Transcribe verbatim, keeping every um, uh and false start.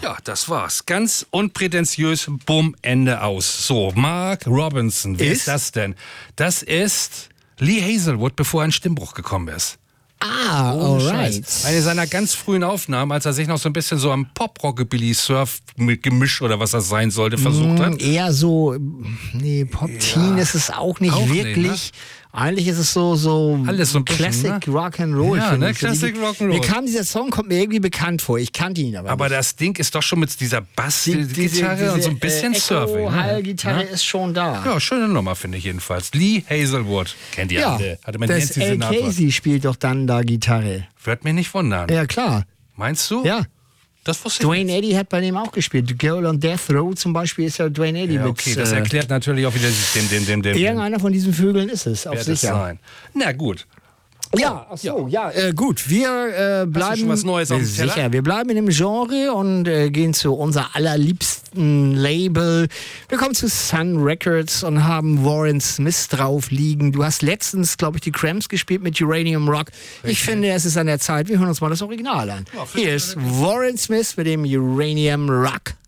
Ja, das war's. Ganz unprätentiös, bumm, Ende aus. So, Mark Robinson, wer ist, ist das denn? Das ist Lee Hazelwood, bevor er in Stimmbruch gekommen ist. Ah, Oh, alright. Scheiß. Eine seiner ganz frühen Aufnahmen, als er sich noch so ein bisschen so am Pop-Rockabilly-Surf-Gemisch oder was das sein sollte, versucht hat. Eher so, nee, Pop-Teen ja, ist es auch nicht auch wirklich. Nicht, ne? Eigentlich ist es so, so, Alles so ein bisschen, Classic ne? Rock'n'Roll. Ja, ne? Ich. Classic Rock'n'Roll. Mir kam dieser Song, kommt mir irgendwie bekannt vor. Ich kannte ihn aber Aber nicht. das Ding ist doch schon mit dieser Bass-Gitarre und so ein bisschen äh, Surfing. Hall-Gitarre ne? ist schon da. Ja, schöne Nummer, finde ich jedenfalls. Lee Hazelwood. Kennt ihr ja, alle. Hatte man das Al Casey spielt doch dann da Gitarre. Wird mich nicht wundern. Ja, klar. Meinst du? Ja. Das wusste ich Dwayne nicht. Eddy hat bei dem auch gespielt. Girl on Death Row zum Beispiel ist ja Dwayne Eddy ja, mit. Okay, das erklärt natürlich auch wieder dem, dem, dem, dem. Irgendeiner von diesen Vögeln ist es, auf sicher. Sein. Na gut. Ja, ach so, ja, ja äh, gut. Wir äh, bleiben. Hast du schon was Neues auf dem Teller? Sicher, wir bleiben in dem Genre und äh, gehen zu unser allerliebsten Label. Wir kommen zu Sun Records und haben Warren Smith drauf liegen. Du hast letztens, glaube ich, die Cramps gespielt mit Uranium Rock. Richtig. Ich finde, es ist an der Zeit. Wir hören uns mal das Original an. Ja, hier ist Warren Smith mit dem Uranium Rock.